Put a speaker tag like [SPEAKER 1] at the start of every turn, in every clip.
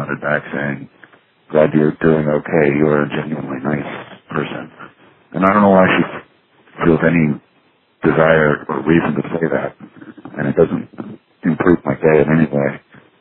[SPEAKER 1] responded back saying, "Glad you're doing okay. You are a genuinely nice person." And I don't know why she feels any desire or reason to say that, and it doesn't improve my day in any way.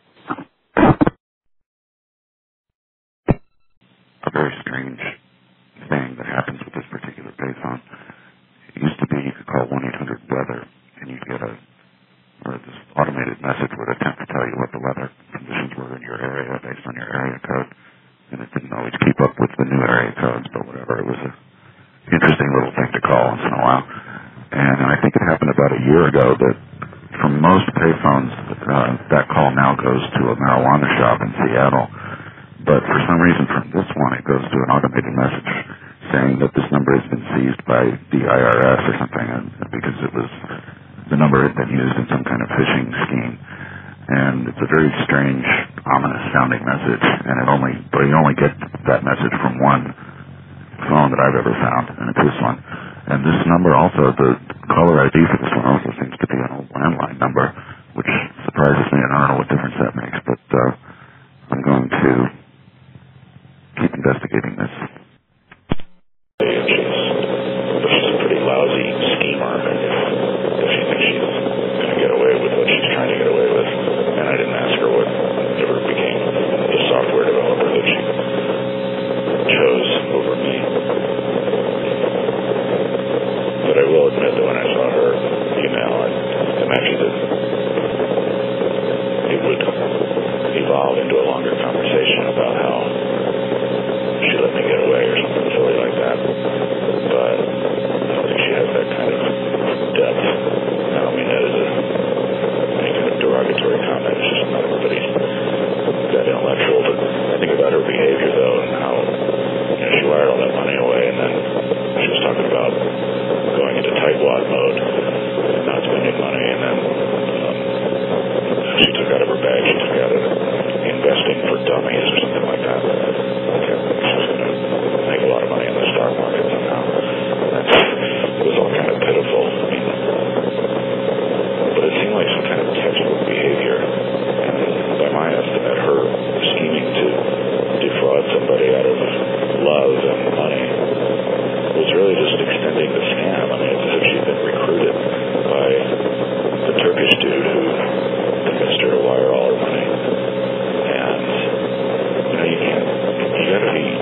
[SPEAKER 1] A very strange thing that happens with this particular payphone. It used to be you could call 1-800-WEATHER, and you'd get this automated message would attempt to tell you what the weather conditions were in your area based on your area code, and it didn't always keep up with the new area codes, but whatever. It was an interesting little thing to call once in a while. And I think it happened about a year ago that from most payphones, that call now goes to a marijuana shop in Seattle. But for some reason from this one, it goes to an automated message saying that this number has been seized by the IRS or something, because the number had been used in some kind of phishing scheme. And it's a very strange, ominous-sounding message, and you only get that message from one phone that I've ever found, and it's this one. And this number also, the caller ID for this one also seems to be an old landline number, which surprises me, and I don't know what difference that makes, but I'm going to keep investigating this.
[SPEAKER 2] She's a pretty lousy schemer, and if she thinks she's going to get away with what she's trying to get away with, and I didn't ask her what ever became the software developer that she chose over me. But I will admit that when I saw her email, I imagined that it would evolve into a longer conversation about how she let me get away or something silly like that. But I don't think she has that kind of depth. I don't mean that as any kind of derogatory comment. It's just not everybody's that intellectual. But I think about her behavior, though, and how she wired all that money away, and then she was talking about going into tightwad mode and not spending money, and then she took out of her bag, she took out of investing for dummies or something like that.